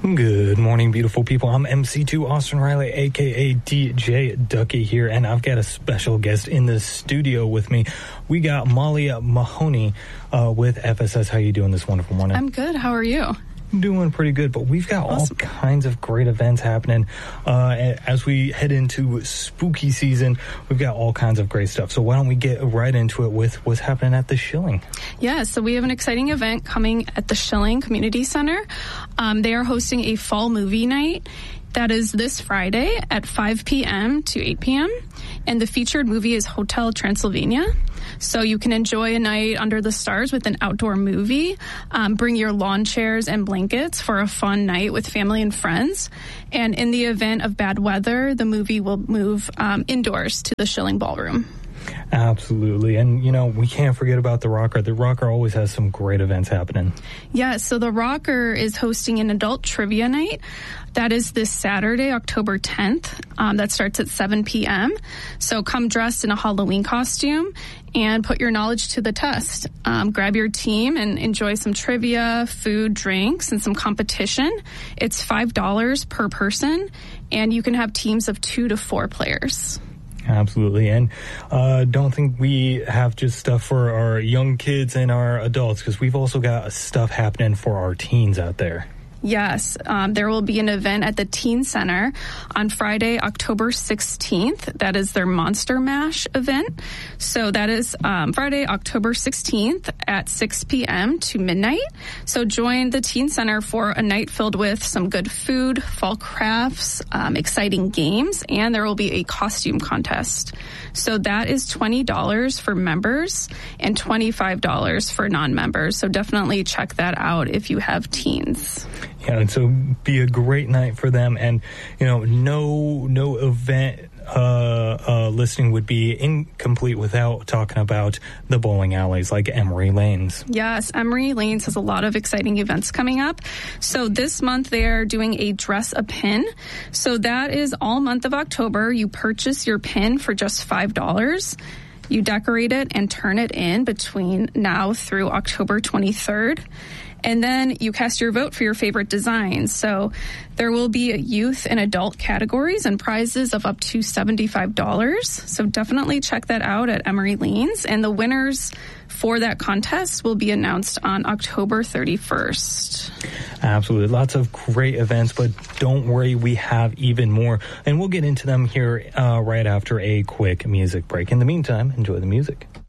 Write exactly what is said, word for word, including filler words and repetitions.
Good morning, beautiful people. I'm M C two Austin Riley, a k a. D J Ducky here, and I've got a special guest in the studio with me. We got Molly Mahoney uh, with F S S. How you doing this wonderful morning? I'm good. How are you? Doing pretty good, but we've got Awesome. all kinds of great events happening uh, as we head into spooky season. We've got all kinds of great stuff. So why don't we get right into it with what's happening at the Schilling? Yeah, so we have an exciting event coming at the Schilling Community Center. Um, they are hosting a fall movie night. That is this Friday at five p.m. to eight p.m. And the featured movie is Hotel Transylvania. So you can enjoy a night under the stars with an outdoor movie. Um, bring your lawn chairs and blankets for a fun night with family and friends. And in the event of bad weather, the movie will move um, indoors to the Schilling Ballroom. Absolutely. And, you know, we can't forget about the Rocker. The Rocker always has some great events happening. Yeah, so the Rocker is hosting an adult trivia night. That is this Saturday, October tenth. Um, that starts at seven p.m. So come dressed in a Halloween costume and put your knowledge to the test. Um, grab your team and enjoy some trivia, food, drinks, and some competition. It's five dollars per person, and you can have teams of two to four players. Absolutely. And uh, don't think we have just stuff for our young kids and our adults, because we've also got stuff happening for our teens out there. Yes, um, there will be an event at the Teen Center on Friday, October sixteenth. That is their Monster Mash event. So that is um, Friday, October sixteenth at six p.m. to midnight. So join the Teen Center for a night filled with some good food, fall crafts, um, exciting games, and there will be a costume contest. So that is twenty dollars for members and twenty-five dollars for non-members. So definitely check that out if you have teens. Yeah, and so be a great night for them. And, you know, no no event uh, uh, listing would be incomplete without talking about the bowling alleys like Emery Lanes. Yes, Emery Lanes has a lot of exciting events coming up. So this month they're doing a Dress a Pin. So that is all month of October. You purchase your pin for just five dollars. You decorate it and turn it in between now through October twenty-third. And then you cast your vote for your favorite designs. So there will be youth and adult categories and prizes of up to seventy-five dollars. So definitely check that out at Emery Lanes. And the winners for that contest will be announced on October thirty-first. Absolutely. Lots of great events, but don't worry, we have even more. And we'll get into them here uh, right after a quick music break. In the meantime, enjoy the music.